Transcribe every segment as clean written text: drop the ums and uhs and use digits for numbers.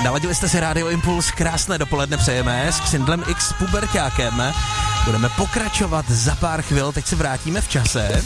Naladili jste si Radio Impuls, krásné dopoledne přejeme s Xindlem X Puberťákem. Budeme pokračovat za pár chvil, teď se vrátíme v čase.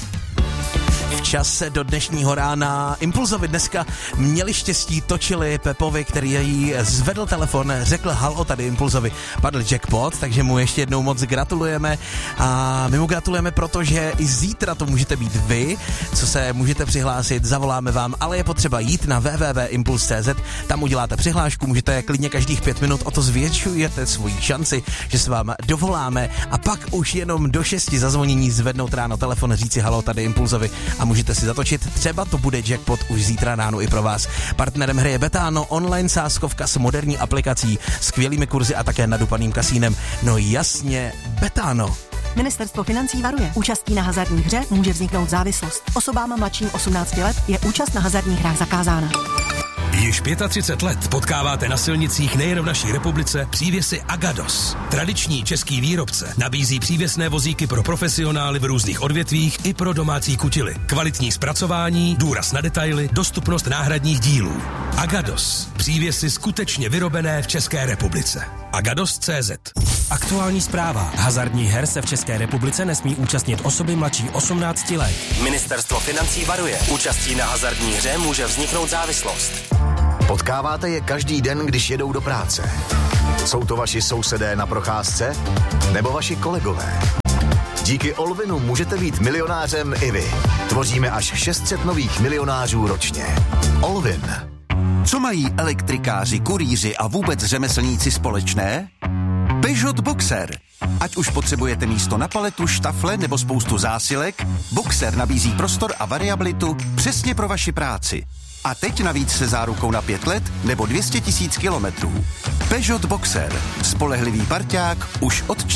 V čase do dnešního rána Impulzovi dneska měli štěstí, točili Pepovi, který jí zvedl telefon, řekl halo tady Impulzovi, padl jackpot, takže mu ještě jednou moc gratulujeme a my mu gratulujeme, protože i zítra to můžete být vy, co se můžete přihlásit, zavoláme vám, ale je potřeba jít na www.impuls.cz, tam uděláte přihlášku, můžete klidně každých 5 minut, o to zvětšujete svoji šanci, že se vám dovoláme a pak už jenom do 6 zazvonění zvednout ráno telefon, říci halo tady Impulzovi a můžete si zatočit, třeba to bude jackpot už zítra ráno i pro vás. Partnerem hry je Betano, online sázkovka s moderní aplikací, skvělými kurzy a také nadupaným kasínem. No jasně, Betano. Ministerstvo financí varuje. Účastí na hazardní hře může vzniknout závislost. Osobám mladším 18 let je účast na hazardních hrách zakázána. Již 35 let potkáváte na silnicích nejen v naší republice přívěsy Agados. Tradiční český výrobce nabízí přívěsné vozíky pro profesionály v různých odvětvích i pro domácí kutily. Kvalitní zpracování, důraz na detaily, dostupnost náhradních dílů. Agados. Přívěsy skutečně vyrobené v České republice. Agados.cz. Aktuální zpráva. Hazardních her se v České republice nesmí účastnit osoby mladší 18 let. Ministerstvo financí varuje. Účastí na hazardní hře může vzniknout závislost. Potkáváte je každý den, když jedou do práce. Jsou to vaši sousedé na procházce? Nebo vaši kolegové? Díky Olvinu můžete být milionářem i vy. Tvoříme až 600 nových milionářů ročně. Olvin. Co mají elektrikáři, kurýři a vůbec řemeslníci společné? Peugeot Boxer. Ať už potřebujete místo na paletu, štafle nebo spoustu zásilek, Boxer nabízí prostor a variabilitu přesně pro vaši práci. A teď navíc se zárukou na 5 let nebo 200 000 kilometrů. Peugeot Boxer. Spolehlivý parťák už od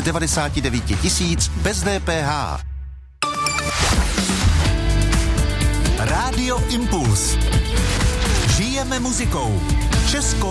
499 000 bez DPH. Rádio Impuls. Žijeme muzikou. Českou